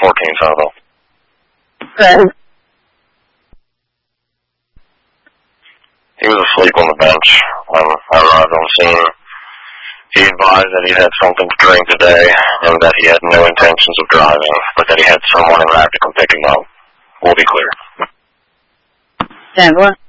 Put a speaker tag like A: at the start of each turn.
A: 14 total.
B: Okay.
A: He was asleep on the bench when I arrived on scene. He advised that he had something to drink today and that he had no intentions of driving, but that he had someone in there to come pick him up. We'll be clear.
B: And what?